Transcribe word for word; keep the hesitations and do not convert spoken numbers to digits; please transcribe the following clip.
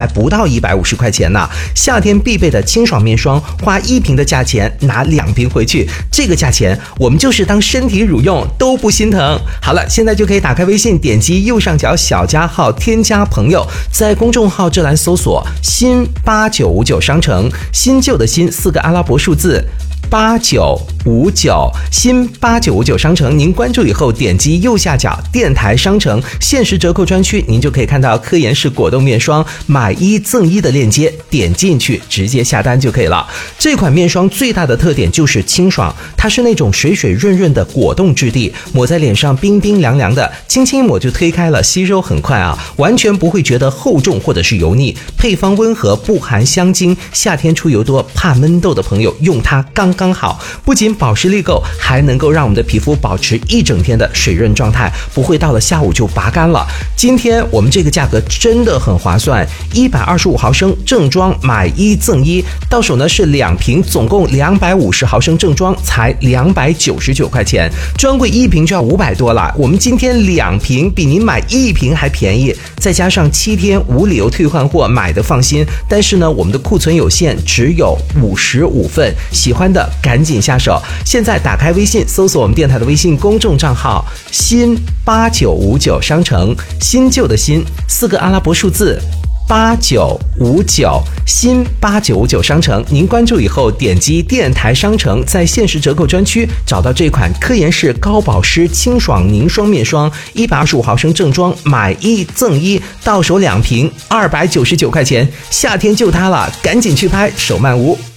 不到一百五十块钱呢。夏天必备的清爽面霜，花一瓶的价钱拿两瓶回去，这个价钱我们就是当身体乳用都不心疼。好了，现在就可以打开微信，点击右上角小加号，添加朋友，在公众号这栏搜索新八九五九商城，新旧的新四个阿拉伯数字八九五九，新八九五九商城，您关注以后点击右下角电台商城限时折扣专区，您就可以看到科颜氏果冻面霜买一赠一的链接，点进去直接下单就可以了。这款面霜最大的特点就是清爽，它是那种水水润润的果冻质地，抹在脸上冰冰凉凉的，轻轻一抹就推开了，吸收很快啊，完全不会觉得厚重或者是油腻。配方温和，不含香精，夏天出油多怕闷痘的朋友用它刚刚好，不仅保湿力够，还能够让我们的皮肤保持一整天的水润状态，不会到了下午就拔干了。今天我们这个价格真的很划算，一百二十五毫升正装买一赠一，到手呢是两瓶，总共两百五十毫升正装才两百九十九块钱，专柜一瓶就要五百多了，我们今天两瓶比您买一瓶还便宜，再加上七天无理由退换货，买的放心。但是呢，我们的库存有限，只有五十五份，喜欢的赶紧下手。现在打开微信，搜索我们电台的微信公众账号新八九五九商城，新旧的新四个阿拉伯数字八九五九，新八九五九商城，您关注以后点击电台商城，在限时折扣专区找到这款科颜氏高保湿清爽凝霜面霜，一百二十五毫升正装买一赠一，到手两瓶二百九十九块钱，夏天就它了，赶紧去拍，手慢无。